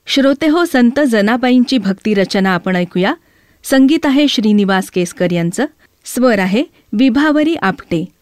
श्रोतेहो, संत जनाबाईंची भक्ती रचना आपण ऐकूया. संगीत आहे श्रीनिवास केसकर यांचं. स्वर आहे विभावरी आपटे.